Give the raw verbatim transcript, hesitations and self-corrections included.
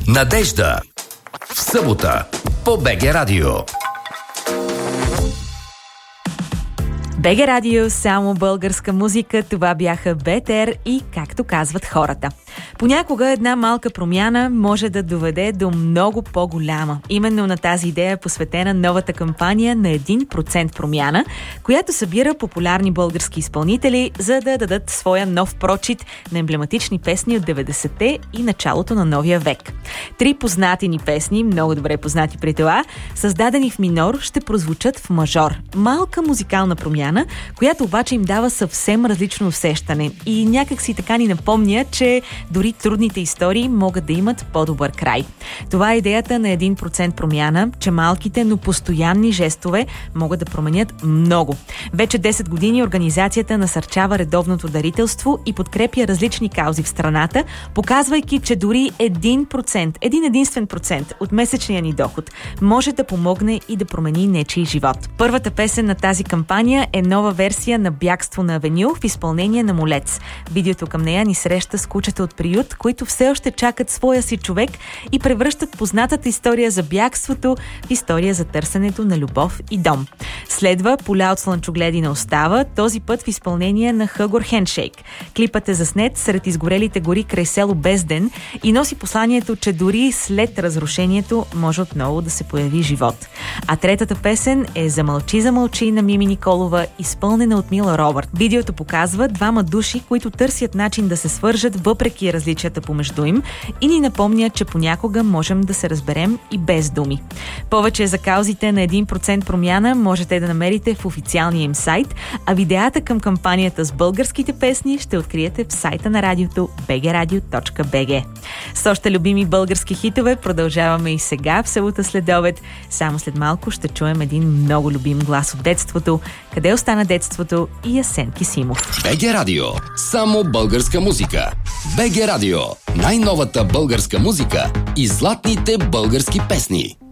Надежда. В събота по БГ Радио. БГ Радио, само българска музика. Това бяха БТР и както казват хората. Понякога една малка промяна може да доведе до много по-голяма. Именно на тази идея е посветена новата кампания на един процент промяна, която събира популярни български изпълнители, за да дадат своя нов прочит на емблематични песни от деветдесетте и началото на новия век. Три познати ни песни, много добре познати при това, създадени в минор, ще прозвучат в мажор. Малка музикална промяна, която обаче им дава съвсем различно усещане и някак си така ни напомня, че дори трудните истории могат да имат по-добър край. Това е идеята на един процент промяна, че малките, но постоянни жестове могат да променят много. Вече десет години организацията насърчава редовното дарителство и подкрепя различни каузи в страната, показвайки, че дори един процент, един единствен процент от месечния ни доход може да помогне и да промени нечий живот. Първата песен на тази кампания е нова версия на Бягство на Авеню в изпълнение на Молец. Видеото към нея ни среща с кучета от приют, които все още чакат своя си човек и превръщат познатата история за бягството в история за търсенето на любов и дом. Следва Поля от слънчогледина остава, този път в изпълнение на Хъгор Хендшейк. Клипът е заснет сред изгорелите гори край село Безден и носи посланието, че дори след разрушението може отново да се появи живот. А третата песен е Замълчи, замълчи на Мими Николова, изпълнена от Мила Робърт. Видеото показва двама души, които търсят начин да се свържат въпреки различията помежду им и ни напомня, че понякога можем да се разберем и без думи. Повече за каузите на един процент промяна можете да намерите в официалния им сайт, а видеята към кампанията с българските песни ще откриете в сайта на радиото би джи радио точка би джи. С още любими български хитове продължаваме и сега в събота следобед. Само след малко ще чуем един много любим глас от детството. Къде остана детството и Асен Кисимов. БГ Радио. Само българска музика. БГ Радио. Най-новата българска музика и златните български песни.